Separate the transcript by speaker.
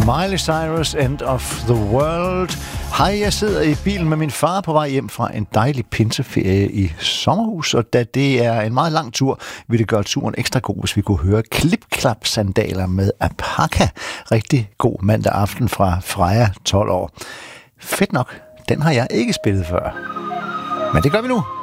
Speaker 1: Miley Cyrus, End of the World. Hej, jeg sidder i bilen med min far på vej hjem fra en dejlig pinseferie i sommerhus, og da det er en meget lang tur, vil det gøre turen ekstra god, hvis vi kunne høre klip-klap-sandaler med Apaka. Rigtig god mandag aften fra Freja, 12 år. Fedt nok, den har jeg ikke spillet før. Men det gør vi nu.